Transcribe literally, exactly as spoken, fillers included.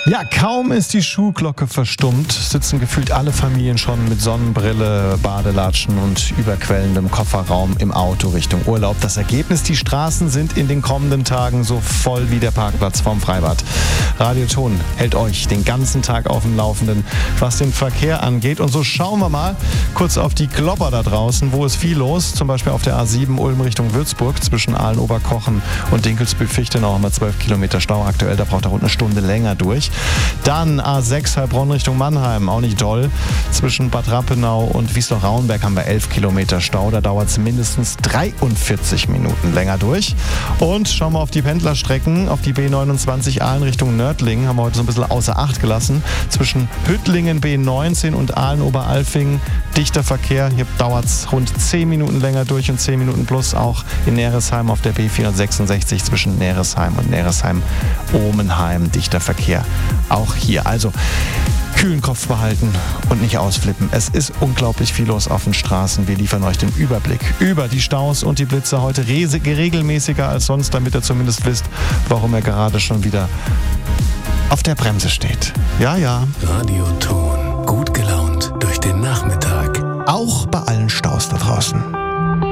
Ja, kaum ist die Schuhglocke verstummt, sitzen gefühlt alle Familien schon mit Sonnenbrille, Badelatschen und überquellendem Kofferraum im Auto Richtung Urlaub. Das Ergebnis, die Straßen sind in den kommenden Tagen so voll wie der Parkplatz vorm Freibad. Radio Ton hält euch den ganzen Tag auf dem Laufenden, was den Verkehr angeht. Und so schauen wir mal kurz auf die Klopper da draußen, wo ist viel los. Zum Beispiel auf der A sieben Ulm Richtung Würzburg zwischen Aalen-Oberkochen und Dinkelsbühl-Fichtenau haben wir zwölf Kilometer Stau aktuell. Da braucht er rund eine Stunde länger durch. Dann A sechs Heilbronn Richtung Mannheim, auch nicht doll. Zwischen Bad Rappenau und Wiesloch-Rauenberg haben wir elf Kilometer Stau. Da dauert es mindestens dreiundvierzig Minuten länger durch. Und schauen wir auf die Pendlerstrecken, auf die B neunundzwanzig Aalen Richtung Nördlingen, haben wir heute so ein bisschen außer Acht gelassen. Zwischen Hüttlingen B neunzehn und Aalen-Oberalfing dichter Verkehr. Hier dauert es rund zehn Minuten länger durch und zehn Minuten plus auch in Neresheim auf der B vierhundertsechsundsechzig zwischen Neresheim und Neresheim-Omenheim dichter Verkehr. Auch hier. Also kühlen Kopf behalten und nicht ausflippen. Es ist unglaublich viel los auf den Straßen. Wir liefern euch den Überblick über die Staus und die Blitze heute regelmäßiger als sonst, damit ihr zumindest wisst, warum er gerade schon wieder auf der Bremse steht. Ja, ja. Radio Ton. Gut gelaunt durch den Nachmittag. Auch bei allen Staus da draußen.